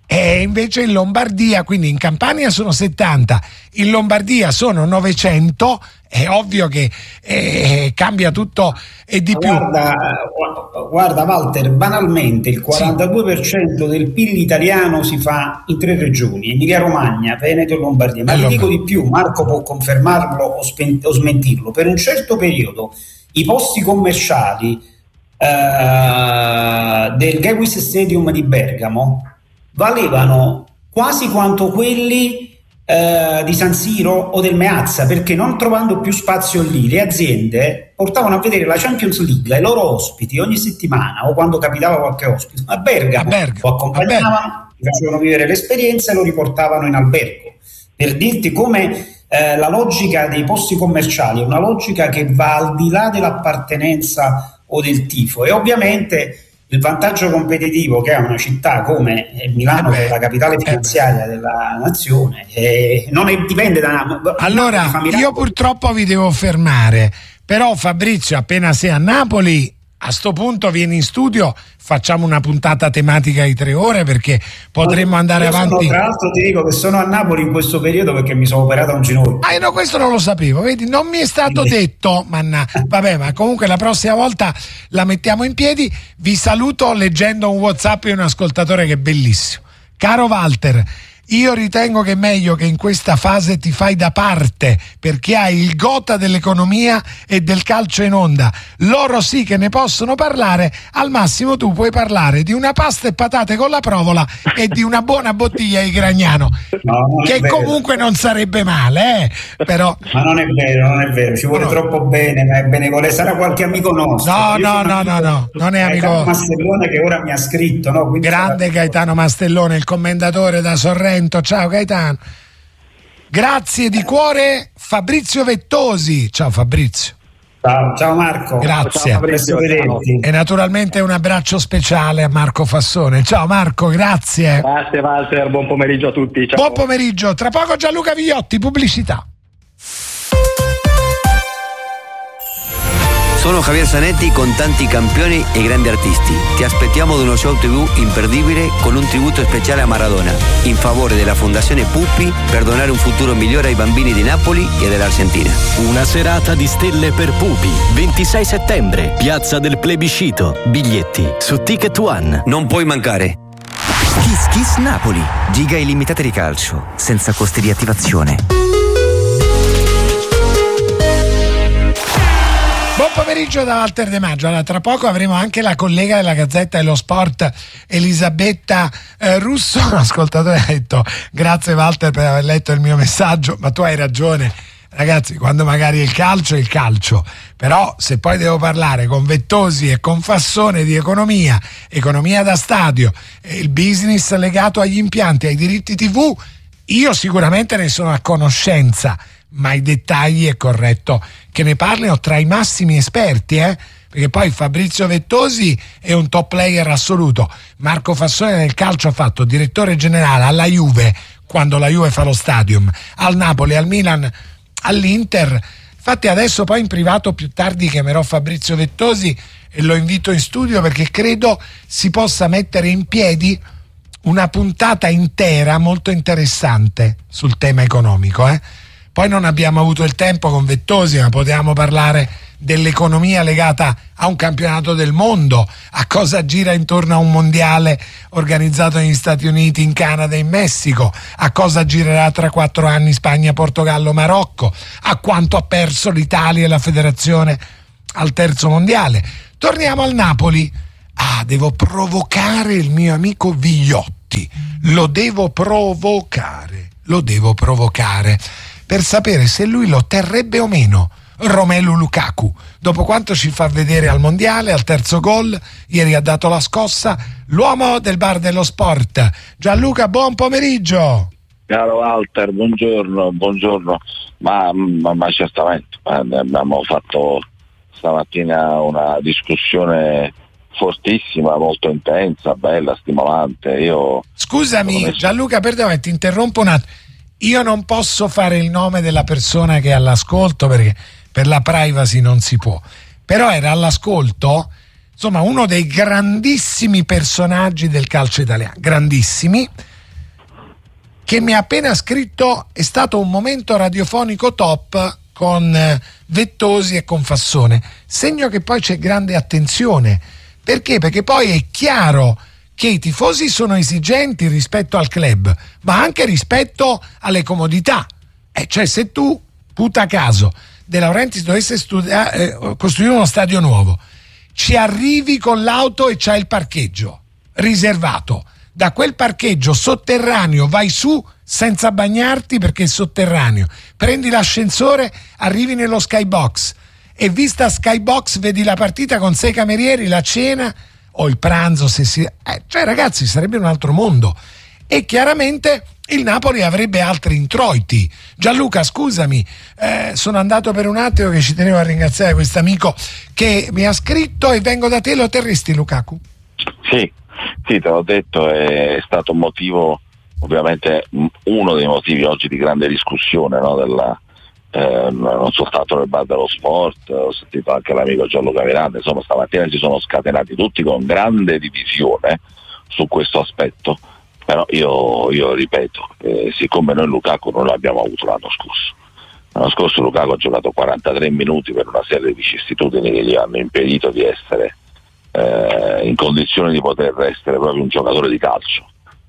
E invece in Lombardia, quindi in Campania sono settanta, in Lombardia sono novecento, è ovvio che eh, cambia tutto e di guarda, più. Guarda Walter, banalmente il quarantadue per cento sì. del P I L italiano si fa in tre regioni, Emilia Romagna, Veneto e Lombardia, ma allora, ti dico di più, Marco può confermarlo o, spen- o smentirlo, per un certo periodo i posti commerciali eh, del Gewiss Stadium di Bergamo valevano quasi quanto quelli eh, di San Siro o del Meazza, perché non trovando più spazio lì le aziende portavano a vedere la Champions League ai loro ospiti ogni settimana o quando capitava qualche ospite a Bergamo, a Bergamo lo accompagnavano, gli facevano vivere l'esperienza e lo riportavano in albergo, per dirti come eh, la logica dei posti commerciali è una logica che va al di là dell'appartenenza o del tifo, e ovviamente il vantaggio competitivo che ha una città come Milano, eh beh, che è la capitale finanziaria eh della nazione, eh, non è, dipende da... Allora, io purtroppo vi devo fermare, però Fabrizio, appena sei a Napoli, a sto punto vieni in studio, facciamo una puntata tematica di tre ore, perché potremmo andare io avanti. Sono, tra l'altro ti dico che sono a Napoli in questo periodo perché mi sono operato un ginocchio. Ah, no, questo non lo sapevo, vedi, non mi è stato detto, manna. Vabbè, ma comunque la prossima volta la mettiamo in piedi. Vi saluto leggendo un WhatsApp di un ascoltatore che è bellissimo. Caro Walter, io ritengo che è meglio che in questa fase ti fai da parte, perché hai il gota dell'economia e del calcio in onda. Loro sì che ne possono parlare, al massimo tu puoi parlare di una pasta e patate con la provola e di una buona bottiglia di Gragnano, no, che comunque non sarebbe male, eh? Però... Ma non è vero, non è vero, ci vuole no. troppo bene, ma è benevole, sarà qualche amico nostro. No, no, no, no, no, non è amico. Gaetano Mastellone che ora mi ha scritto, no? Quindi grande sarà... Gaetano Mastellone, il commendatore da Sorrento. Ciao Gaetano, grazie di cuore Fabrizio Vettosi. Ciao Fabrizio. Ciao, ciao Marco. Grazie. Ciao Fabrizio, ciao. E naturalmente un abbraccio speciale a Marco Fassone. Ciao Marco, grazie. Grazie Walter, buon pomeriggio a tutti. Ciao. Buon pomeriggio. Tra poco Gianluca Vigliotti, pubblicità. Sono Javier Zanetti con tanti campioni e grandi artisti. Ti aspettiamo ad uno show tivù imperdibile con un tributo speciale a Maradona in favore della Fondazione Puppi per donare un futuro migliore ai bambini di Napoli e dell'Argentina. Una serata di stelle per Pupi, ventisei settembre, Piazza del Plebiscito. Biglietti su Ticket One. Non puoi mancare. Kiss Kiss Napoli. Giga illimitate di calcio, senza costi di attivazione. Buon pomeriggio da Walter De Maggio. Allora, tra poco avremo anche la collega della Gazzetta dello Sport, Elisabetta eh, Russo. Un ascoltatore ha detto: grazie Walter per aver letto il mio messaggio, ma tu hai ragione. Ragazzi, quando magari il calcio è il calcio, però se poi devo parlare con Vettosi e con Fassone di economia, economia da stadio, il business legato agli impianti, ai diritti tivù, io sicuramente ne sono a conoscenza, ma i dettagli è corretto che ne parlino tra i massimi esperti, eh? Perché poi Fabrizio Vettosi è un top player assoluto. Marco Fassone nel calcio ha fatto direttore generale alla Juve quando la Juve fa lo stadium, al Napoli, al Milan, all'Inter. Infatti adesso poi in privato più tardi chiamerò Fabrizio Vettosi e lo invito in studio, perché credo si possa mettere in piedi una puntata intera molto interessante sul tema economico, eh? Poi non abbiamo avuto il tempo con Vettosi, ma potevamo parlare dell'economia legata a un campionato del mondo, a cosa gira intorno a un mondiale organizzato negli Stati Uniti, in Canada e in Messico, a cosa girerà tra quattro anni Spagna, Portogallo, Marocco, a quanto ha perso l'Italia e la federazione al terzo mondiale. Torniamo al Napoli. Ah, devo provocare il mio amico Vigliotti, lo devo provocare, lo devo provocare per sapere se lui lo terrebbe o meno Romelu Lukaku, dopo quanto ci fa vedere al mondiale, al terzo gol. Ieri ha dato la scossa, l'uomo del bar dello sport. Gianluca, buon pomeriggio. Caro Walter, buongiorno, buongiorno. Ma, ma, ma certamente abbiamo fatto stamattina una discussione fortissima, molto intensa, bella, stimolante. Io Scusami messo... Gianluca, perdono, ti interrompo un attimo. Io non posso fare il nome della persona che è all'ascolto perché per la privacy non si può, però era all'ascolto, insomma, uno dei grandissimi personaggi del calcio italiano, grandissimi, che mi ha appena scritto: è stato un momento radiofonico top con Vettosi e con Fassone. Segno che poi c'è grande attenzione. Perché? Perché poi è chiaro che i tifosi sono esigenti rispetto al club, ma anche rispetto alle comodità. E cioè, se tu, puta caso, De Laurentiis dovesse studiare, eh, costruire uno stadio nuovo, ci arrivi con l'auto e c'hai il parcheggio riservato. Da quel parcheggio sotterraneo vai su senza bagnarti perché è sotterraneo. Prendi l'ascensore, arrivi nello skybox e vista skybox vedi la partita con sei camerieri, la cena o il pranzo, se si eh, cioè ragazzi, sarebbe un altro mondo. E chiaramente il Napoli avrebbe altri introiti. Gianluca, scusami, eh, sono andato per un attimo, che ci tenevo a ringraziare questo amico che mi ha scritto, e vengo da te. Lo terresti Lukaku? Sì, sì, te l'ho detto, è stato un motivo, ovviamente uno dei motivi oggi di grande discussione, no, della Eh, non soltanto nel bar dello sport, ho sentito anche l'amico Gianluca Miranda, insomma stamattina si sono scatenati tutti con grande divisione su questo aspetto, però io, io ripeto, eh, siccome noi Lukaku non l'abbiamo avuto l'anno scorso, l'anno scorso Lukaku ha giocato quarantatré minuti per una serie di vicissitudini che gli hanno impedito di essere eh, in condizione di poter essere proprio un giocatore di calcio.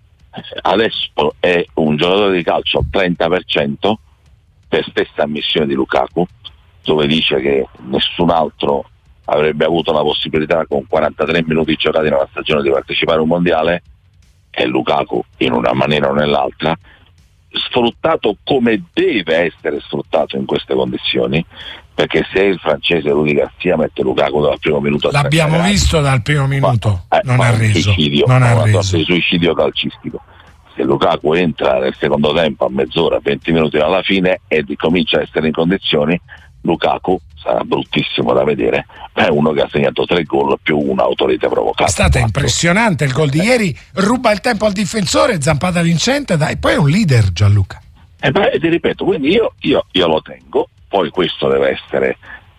Adesso è un giocatore di calcio al trenta per cento, per stessa ammissione di Lukaku, dove dice che nessun altro avrebbe avuto la possibilità con quarantatré minuti giocati nella stagione di partecipare a un mondiale, e Lukaku in una maniera o nell'altra sfruttato come deve essere sfruttato in queste condizioni, perché se il francese Rudi Garcia mette Lukaku dal primo minuto, l'abbiamo visto dal primo minuto, ma, eh, non, ha reso, suicidio, non ha reso il suicidio calcistico. Se Lukaku entra nel secondo tempo a mezz'ora, venti minuti dalla fine e comincia a essere in condizioni, Lukaku sarà bruttissimo da vedere, ma è uno che ha segnato tre gol più una autorità provocata. È stata impressionante il gol di ieri, ruba il tempo al difensore, zampata vincente, dai, poi è un leader Gianluca. E eh, ti ripeto, quindi io, io, io lo tengo, poi questo deve essere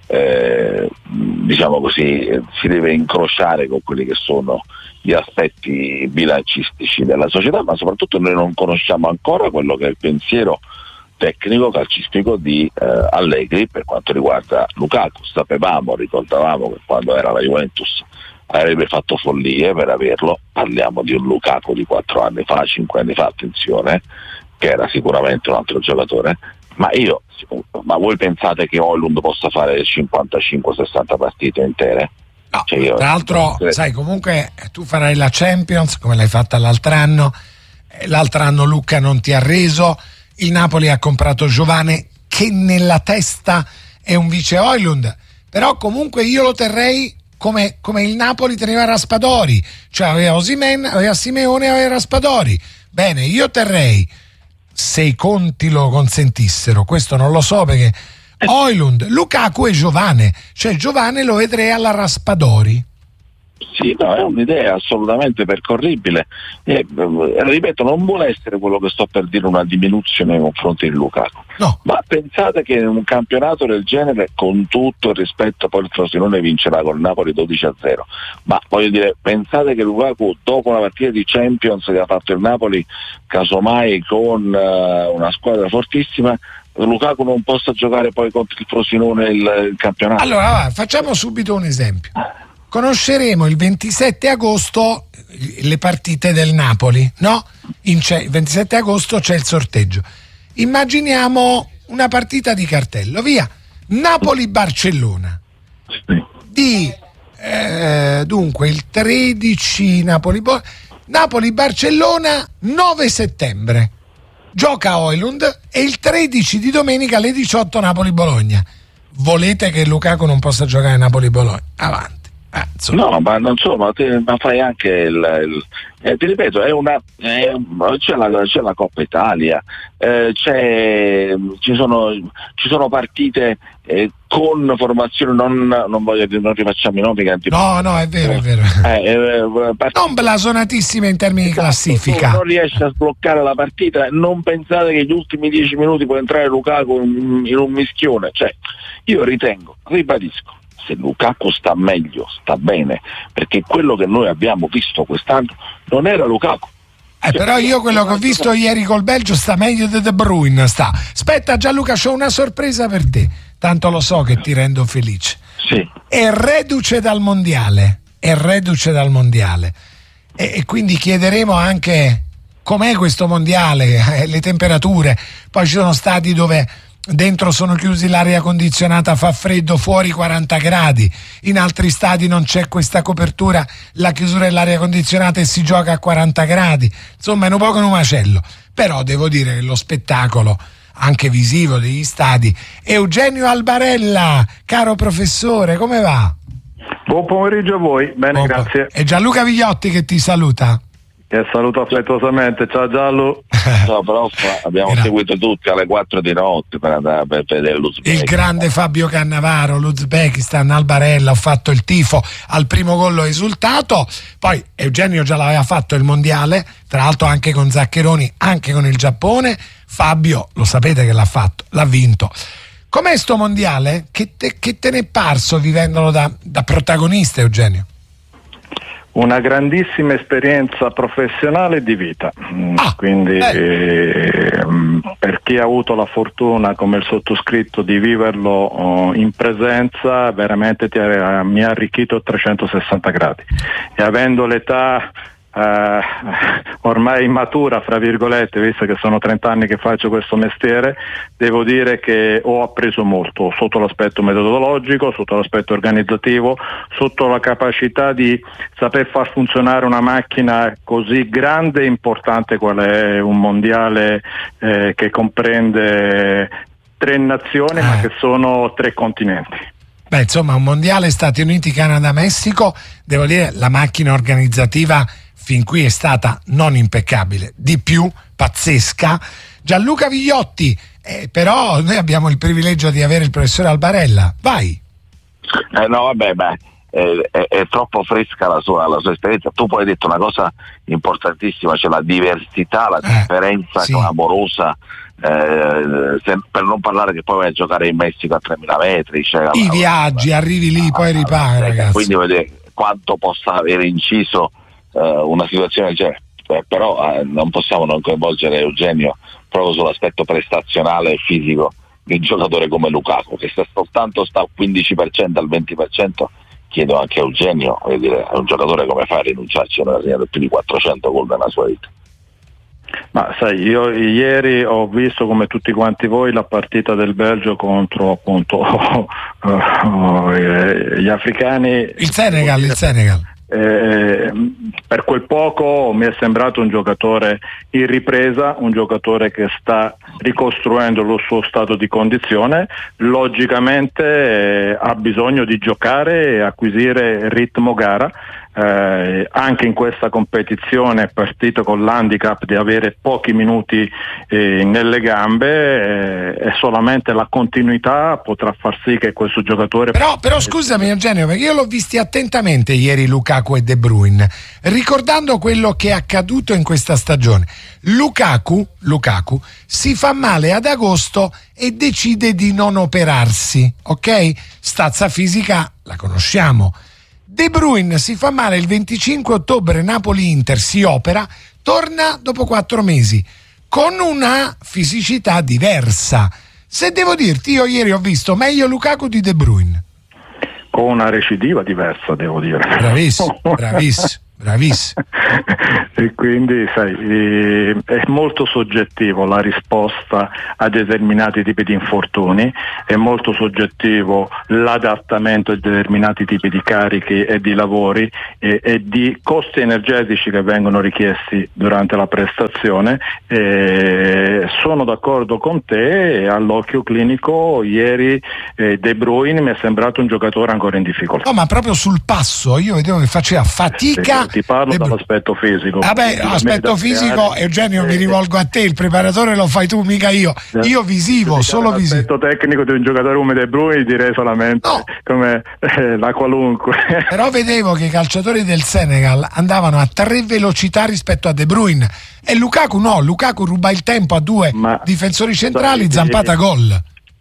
eh, diciamo così, si deve incrociare con quelli che sono gli aspetti bilancistici della società, ma soprattutto noi non conosciamo ancora quello che è il pensiero tecnico calcistico di eh, Allegri per quanto riguarda Lukaku. Sapevamo, ricordavamo che quando era la Juventus avrebbe fatto follie per averlo, parliamo di un Lukaku di quattro anni fa, cinque anni fa, attenzione, che era sicuramente un altro giocatore, ma io, ma voi pensate che Højlund possa fare cinquantacinque sessanta partite intere? No, cioè io, tra l'altro, eh, sai, comunque tu farai la Champions come l'hai fatta l'altro anno, l'altro anno Luca non ti ha reso, il Napoli ha comprato Giovane che nella testa è un vice Højlund, però comunque io lo terrei come, come il Napoli teneva Raspadori, cioè aveva Osimhen, aveva Simeone, aveva Raspadori. Bene, io terrei, se i conti lo consentissero, questo non lo so perché Højlund, Lukaku e Giovane, cioè Giovane lo vedrei alla Raspadori. Sì, no, è un'idea assolutamente percorribile e, eh, ripeto, non vuole essere quello che sto per dire una diminuzione nei confronti di Lukaku, no. Ma pensate che in un campionato del genere, con tutto il rispetto, poi il Frosinone vincerà con il Napoli dodici a zero, ma voglio dire, pensate che Lukaku dopo una partita di Champions che ha fatto il Napoli casomai con uh, una squadra fortissima, Lukaku non possa giocare poi contro il Frosinone il, il campionato? Allora va, facciamo subito un esempio. Conosceremo il ventisette agosto le partite del Napoli, no? In il ventisette agosto c'è il sorteggio. Immaginiamo una partita di cartello, via. Napoli-Barcellona. Di eh, dunque il tredici Napoli Napoli-Barcellona nove settembre. Gioca Højlund e il tredici di domenica alle diciotto Napoli-Bologna. Volete che Lukaku non possa giocare Napoli-Bologna? Avanti. Eh, no, ma non so, ma, te, ma fai anche il, il eh, ti ripeto, è una è, c'è, la, c'è la Coppa Italia, eh, c'è, ci sono ci sono partite eh, con formazione, non, non voglio dire, non rifacciamo i nomi che no no è vero, è vero. Eh, eh, part- non blasonatissime in termini di classifica. Tu non riesci a sbloccare la partita, non pensate che gli ultimi dieci minuti può entrare Lukaku in, in un mischione, cioè io ritengo, ribadisco, se Lukaku sta meglio, sta bene, perché quello che noi abbiamo visto quest'anno non era Lukaku. Eh, però io quello che ho visto ieri col Belgio sta meglio di De Bruyne, sta. Aspetta Gianluca, c'ho una sorpresa per te, tanto lo so che ti rendo felice. Sì. È reduce dal mondiale, è reduce dal mondiale e, e quindi chiederemo anche com'è questo mondiale, eh, le temperature, poi ci sono stati dove dentro sono chiusi, l'aria condizionata fa freddo, fuori quaranta gradi, in altri stadi non c'è questa copertura, la chiusura dell'aria condizionata e si gioca a quaranta gradi, insomma è un poco un macello, però devo dire che lo spettacolo anche visivo degli stadi. Eugenio Albarella, caro professore, come va? Buon pomeriggio a voi, bene, Buon grazie. È Gianluca Vigliotti che ti saluta. Che saluto affettuosamente, ciao Giallo. Ciao prof, abbiamo Era. seguito tutti alle quattro di notte per andare per vedere l'Uzbekistan. Il grande Fabio Cannavaro, l'Uzbekistan, Albarella, ho fatto il tifo, al primo gol ho esultato, poi Eugenio già l'aveva fatto il mondiale, tra l'altro anche con Zaccheroni, anche con il Giappone, Fabio lo sapete che l'ha fatto, l'ha vinto. Com'è sto mondiale? Che te, che te ne è parso vivendolo da, da protagonista, Eugenio? Una grandissima esperienza professionale e di vita, ah, quindi eh, per chi ha avuto la fortuna come il sottoscritto di viverlo oh, in presenza, veramente ti ha, mi ha arricchito a trecentosessanta gradi e avendo l'età Uh, ormai immatura, fra virgolette, visto che sono trenta anni che faccio questo mestiere, devo dire che ho appreso molto sotto l'aspetto metodologico, sotto l'aspetto organizzativo, sotto la capacità di saper far funzionare una macchina così grande e importante qual è un mondiale eh, che comprende tre nazioni eh. ma che sono tre continenti. Beh, insomma, un mondiale Stati Uniti, Canada, Messico, devo dire la macchina organizzativa fin qui è stata non impeccabile, di più pazzesca. Gianluca Vigliotti, eh, però noi abbiamo il privilegio di avere il professore Albarella, vai. Eh, no vabbè, beh, è, è, è troppo fresca la sua, la sua esperienza. Tu poi hai detto una cosa importantissima, cioè la diversità, la differenza eh, sì. clamorosa eh, se, per non parlare che poi vai a giocare in Messico a tremila metri, cioè, i viaggi, la, arrivi lì, ah, poi ripari, ragazzi. Quindi vedete quanto possa avere inciso eh, una situazione del genere. Eh, però eh, non possiamo non coinvolgere Eugenio proprio sull'aspetto prestazionale e fisico di un giocatore come Lukaku, che se soltanto sta al quindici per cento, al venti per cento, chiedo anche a Eugenio, voglio dire, è un giocatore come fa a rinunciarci a una segnato più di quattrocento gol nella sua vita. Ma sai, io ieri ho visto come tutti quanti voi la partita del Belgio contro appunto uh, uh, gli africani. Il Senegal, il Senegal. Eh, per quel poco mi è sembrato un giocatore in ripresa, un giocatore che sta ricostruendo lo suo stato di condizione, logicamente eh, ha bisogno di giocare e acquisire ritmo gara. Eh, anche in questa competizione è partito con l'handicap di avere pochi minuti eh, nelle gambe eh, e solamente la continuità potrà far sì che questo giocatore però, però scusami Eugenio, perché io l'ho visti attentamente ieri Lukaku e De Bruyne, ricordando quello che è accaduto in questa stagione. Lukaku, Lukaku si fa male ad agosto e decide di non operarsi, ok? Stazza fisica la conosciamo. De Bruyne si fa male il venticinque ottobre, Napoli-Inter, si opera, torna dopo quattro mesi con una fisicità diversa. Se devo dirti, io ieri ho visto meglio Lukaku di De Bruyne. Con una recidiva diversa, devo dire. Bravissimo, bravissimo. Bravissimo. E quindi sai, è molto soggettivo la risposta a determinati tipi di infortuni, è molto soggettivo l'adattamento a determinati tipi di carichi e di lavori e, e di costi energetici che vengono richiesti durante la prestazione. E sono d'accordo con te, all'occhio clinico ieri eh, De Bruyne mi è sembrato un giocatore ancora in difficoltà. No, ma proprio sul passo io vedevo che faceva fatica. Ti parlo dall'aspetto fisico. Vabbè, aspetto fisico, Eugenio, eh, mi rivolgo a te, il preparatore lo fai tu, mica io. Io visivo, solo visivo. L'aspetto tecnico di un giocatore come De Bruyne direi solamente no. come eh, la qualunque. Però vedevo che i calciatori del Senegal andavano a tre velocità rispetto a De Bruyne e Lukaku no, Lukaku ruba il tempo a due Ma, difensori centrali, zampata gol.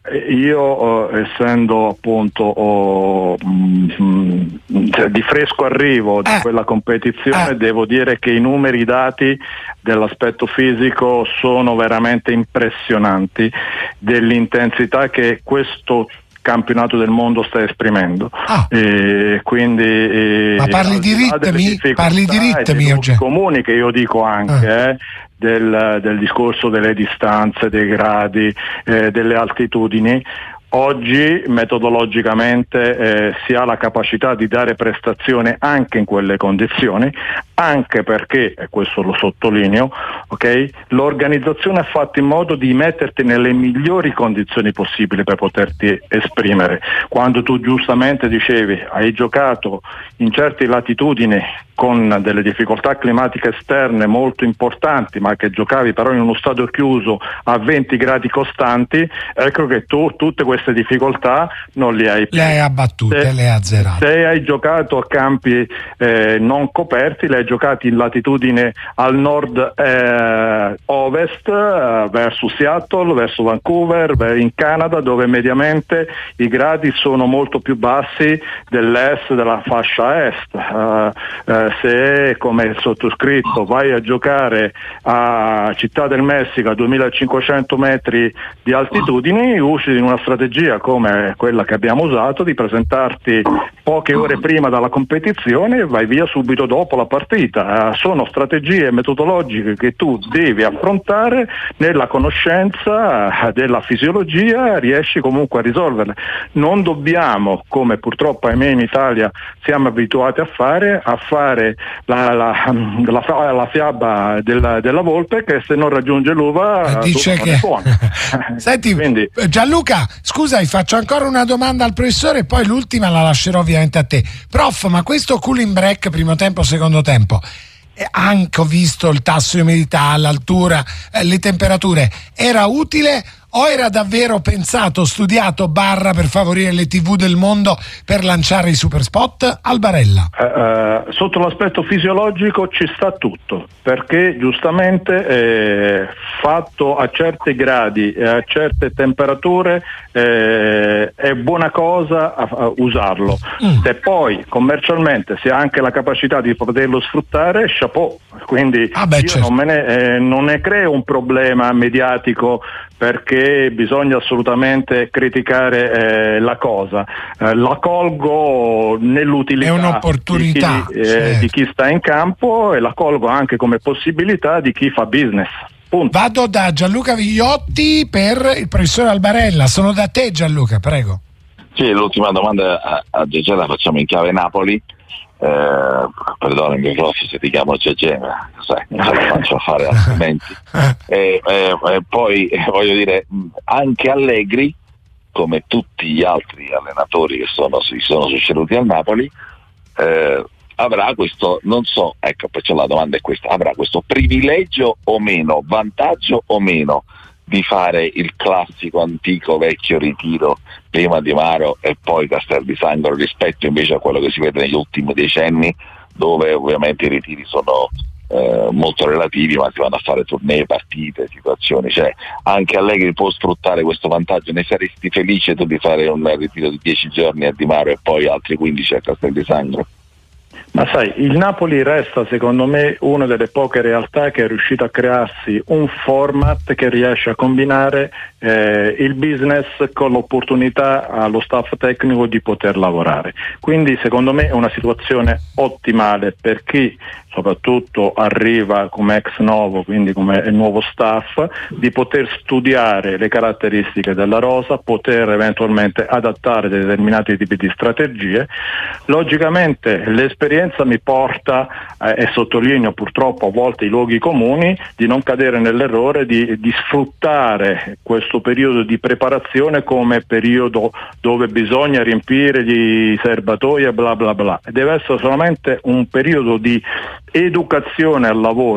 Io eh, essendo appunto oh, mm, di fresco arrivo di eh, quella competizione eh. devo dire che i numeri, i dati dell'aspetto fisico sono veramente impressionanti, dell'intensità che questo campionato del mondo sta esprimendo. Ah. E quindi e, ma parli di ritmi? Parli di ritmi comuni che io dico anche ah. eh, del, del discorso delle distanze, dei gradi, eh, delle altitudini. Oggi metodologicamente eh, si ha la capacità di dare prestazione anche in quelle condizioni, anche perché, e questo lo sottolineo, okay, l'organizzazione ha fatto in modo di metterti nelle migliori condizioni possibili per poterti esprimere. Quando tu giustamente dicevi hai giocato in certe latitudini con delle difficoltà climatiche esterne molto importanti, ma che giocavi però in uno stadio chiuso a venti gradi costanti, ecco che tu tutte queste difficoltà non le hai più. Le hai abbattute, se, le hai azzerate. Se hai giocato a campi eh, non coperti, le hai giocati in latitudine al nord eh, ovest, eh, verso Seattle, verso Vancouver, in Canada, dove mediamente i gradi sono molto più bassi dell'est, della fascia est. Eh, eh, se come il sottoscritto vai a giocare a Città del Messico a duemilacinquecento metri di altitudine, usi in una strategia come quella che abbiamo usato di presentarti poche ore prima dalla competizione e vai via subito dopo la partita. Eh, sono strategie metodologiche che tu devi affrontare nella conoscenza della fisiologia, riesci comunque a risolverle. Non dobbiamo, come purtroppo ahimè in Italia siamo abituati a fare, a fare la, la, la, la fiaba della, della volpe che se non raggiunge l'uva dice che senti Quindi... Gianluca, scusa, faccio ancora una domanda al professore e poi l'ultima la lascerò ovviamente a te. Prof, ma questo cooling break primo tempo secondo tempo, eh, anche ho visto il tasso di umidità, l'altura, eh, le temperature, era utile o era davvero pensato, studiato, barra per favorire le tivù del mondo per lanciare i super spot? Albarella. Eh, eh, sotto l'aspetto fisiologico ci sta tutto, perché giustamente eh, fatto a certi gradi e a certe temperature eh, è buona cosa a, a usarlo. Mm. Se poi commercialmente si ha anche la capacità di poterlo sfruttare, chapeau. Quindi ah beh, io certo. non, me ne, eh, non ne creo un problema mediatico, perché bisogna assolutamente criticare eh, la cosa. Eh, la colgo nell'utilità è un'opportunità, di chi, eh, certo. di chi sta in campo, e la colgo anche come possibilità di chi fa business. Punto. Vado da Gianluca Vigliotti per il professore Albarella. Sono da te, Gianluca, prego. Sì, l'ultima domanda a, a Gegè la facciamo in chiave Napoli. Eh, perdonami prof se ti chiamo Gegè, ma sai, non ce la faccio a fare altrimenti. E, e, e poi eh, voglio dire, anche Allegri, come tutti gli altri allenatori che sono, si sono succeduti al Napoli, eh, avrà questo, non so, ecco, perciò la domanda è questa: avrà questo privilegio o meno, vantaggio o meno di fare il classico antico vecchio ritiro prima Di Maro e poi Castel di Sangro, rispetto invece a quello che si vede negli ultimi decenni, dove ovviamente i ritiri sono eh, molto relativi, ma si vanno a fare tournée, partite, situazioni. Cioè anche Allegri può sfruttare questo vantaggio. Ne saresti felice tu di fare un ritiro di dieci giorni a Di Maro e poi altri quindici a Castel di Sangro? Ma sai, il Napoli resta secondo me una delle poche realtà che è riuscito a crearsi un format che riesce a combinare eh, il business con l'opportunità allo staff tecnico di poter lavorare. Quindi secondo me è una situazione ottimale per chi soprattutto arriva come ex novo, quindi come nuovo staff, di poter studiare le caratteristiche della rosa, poter eventualmente adattare determinati tipi di strategie. Logicamente l'esperienza mi porta, eh, e sottolineo purtroppo a volte i luoghi comuni, di non cadere nell'errore di, di sfruttare questo periodo di preparazione come periodo dove bisogna riempire gli serbatoi e bla bla bla. Deve essere solamente un periodo di educazione al lavoro